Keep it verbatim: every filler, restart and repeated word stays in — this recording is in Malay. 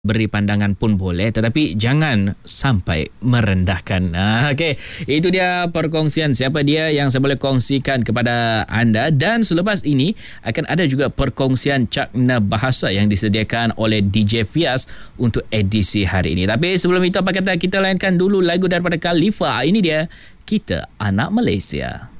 beri pandangan pun boleh, tetapi jangan sampai merendahkan. Ah, Okey, itu dia perkongsian siapa dia yang saya boleh kongsikan kepada anda. Dan selepas ini akan ada juga perkongsian cakna bahasa yang disediakan oleh D J Fias untuk edisi hari ini. Tapi sebelum itu, apa kata kita layankan dulu lagu daripada Khalifa. Ini dia, Kita Anak Malaysia.